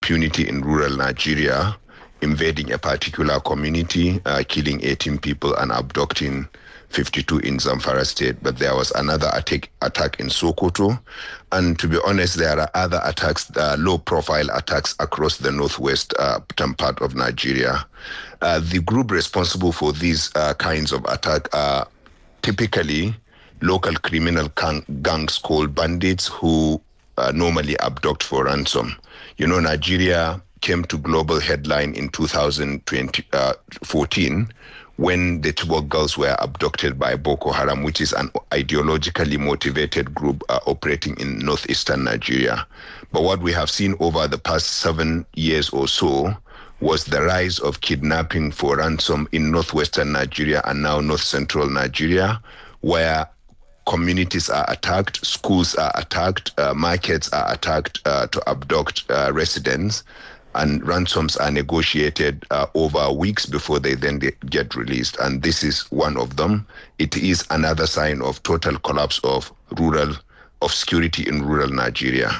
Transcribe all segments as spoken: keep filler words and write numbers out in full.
impunity in rural Nigeria, invading a particular community, uh, killing eighteen people and abducting fifty-two in Zamfara state. But there was another attack attack in Sokoto. And to be honest, there are other attacks, uh, low-profile attacks across the northwest uh, part of Nigeria. Uh, the group responsible for these uh, kinds of attack are typically local criminal gang- gangs called bandits who uh, normally abduct for ransom. You know, Nigeria came to global headline in two thousand fourteen when the Chibok girls were abducted by Boko Haram, which is an ideologically motivated group uh, operating in northeastern Nigeria. But what we have seen over the past seven years or so was the rise of kidnapping for ransom in northwestern Nigeria and now north central Nigeria, where communities are attacked, schools are attacked, uh, markets are attacked uh, to abduct uh, residents, and ransoms are negotiated uh, over weeks before they then get released. And this is one of them. It is another sign of total collapse of rural, of security in rural Nigeria.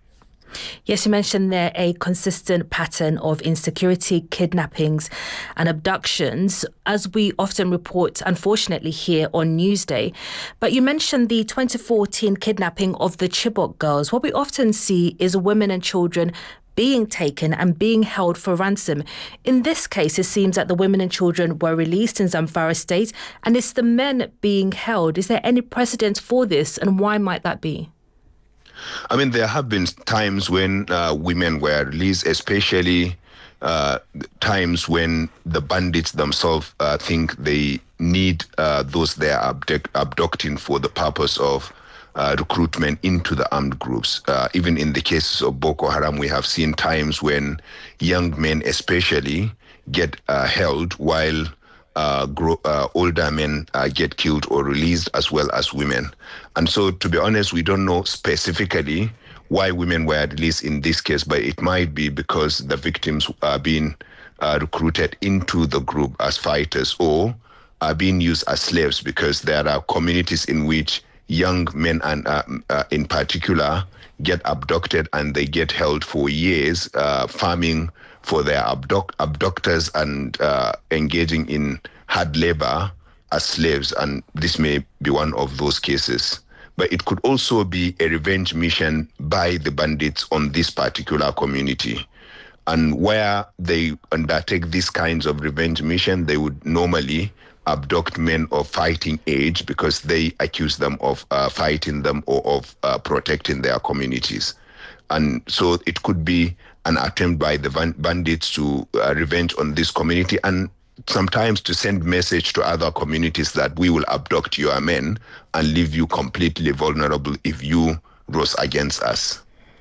Yes, you mentioned there a consistent pattern of insecurity, kidnappings and abductions, as we often report, unfortunately, here on Newsday. But you mentioned the twenty fourteen kidnapping of the Chibok girls. What we often see is women and children being taken and being held for ransom. In this case, it seems that the women and children were released in Zamfara state, and it's the men being held. Is there any precedent for this, and why might that be? I mean, there have been times when uh, women were released, especially uh, times when the bandits themselves uh, think they need uh, those they are abduct- abducting for the purpose of uh, recruitment into the armed groups. Uh, even in the cases of Boko Haram, we have seen times when young men especially get uh, held while Uh, grow, uh, older men uh, get killed or released, as well as women. And so, to be honest, we don't know specifically why women were released in this case, but it might be because the victims are being uh, recruited into the group as fighters or are being used as slaves, because there are communities in which young men, and uh, uh, in particular, get abducted and they get held for years, uh, farming for their abduct- abductors and uh, engaging in hard labor as slaves. And this may be one of those cases. But it could also be a revenge mission by the bandits on this particular community. And where they undertake these kinds of revenge mission, they would normally abduct men of fighting age because they accuse them of uh, fighting them or of uh, protecting their communities. And so it could be an attempt by the van- bandits to uh, revenge on this community, and sometimes to send message to other communities that we will abduct your men and leave you completely vulnerable if you rose against us.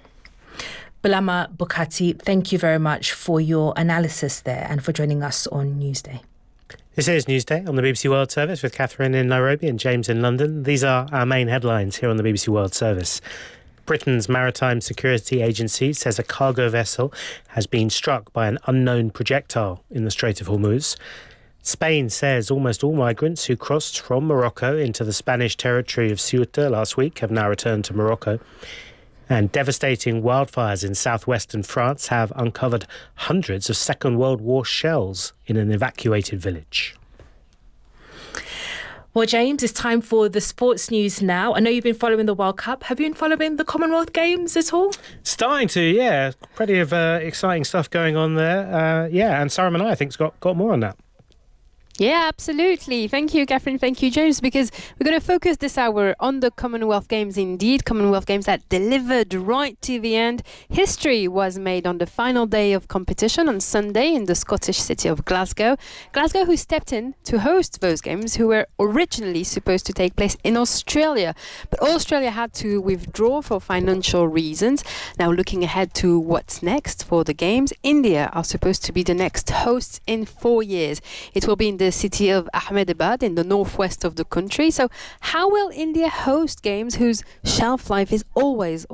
Bulama Bukati, thank you very much for your analysis there and for joining us on Newsday. This is Newsday on the B B C World Service with Catherine in Nairobi and James in London. These are our main headlines here on the B B C World Service. Britain's Maritime Security Agency says a cargo vessel has been struck by an unknown projectile in the Strait of Hormuz. Spain says almost all migrants who crossed from Morocco into the Spanish territory of Ceuta last week have now returned to Morocco. And devastating wildfires in southwestern France have uncovered hundreds of Second World War shells in an evacuated village. Well, James, it's time for the sports news now. I know you've been following the World Cup. Have you been following the Commonwealth Games at all? Starting to, yeah. Plenty of uh, exciting stuff going on there. Uh, yeah, and Sarah Manai, I think, has got, got more on that. Yeah, absolutely. Thank you, Catherine. Thank you, James, because we're going to focus this hour on the Commonwealth Games indeed. Commonwealth Games that delivered right to the end. History was made on the final day of competition on Sunday in the Scottish city of Glasgow. Glasgow, who stepped in to host those games, who were originally supposed to take place in Australia. But Australia had to withdraw for financial reasons. Now, looking ahead to what's next for the games, India are supposed to be the next hosts in four years. It will be in the city of Ahmedabad in the northwest of the country. So how will India host games whose shelf life is always